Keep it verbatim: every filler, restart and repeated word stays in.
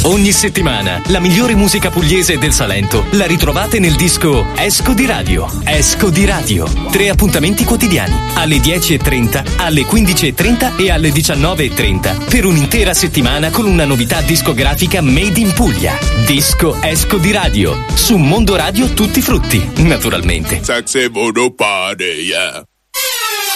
Ogni settimana la migliore musica pugliese del Salento la ritrovate nel disco Esco di Radio. Esco di Radio. Tre appuntamenti quotidiani alle dieci e trenta, alle quindici e trenta e alle diciannove e trenta per un'intera settimana con una novità discografica made in Puglia. Disco Esco di Radio su Mondo Radio Tutti Frutti, naturalmente. Saxevono party, yeah.